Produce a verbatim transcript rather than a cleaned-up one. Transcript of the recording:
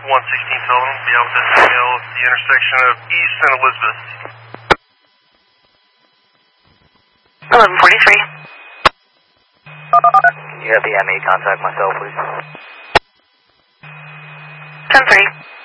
one sixteen Sullivan. Be out with this male at the intersection of East and Elizabeth. eleven forty-three. Can you have the M E contact myself, please? ten three.